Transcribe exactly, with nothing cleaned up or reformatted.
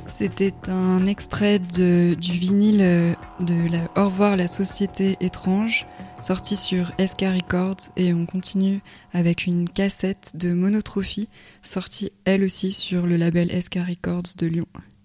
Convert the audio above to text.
C'était un extrait de, du vinyle de la Au revoir la société étrange, sorti sur S K Records, et on continue avec une cassette de Monotrophie, sortie elle aussi sur le label S K Records de Lyon.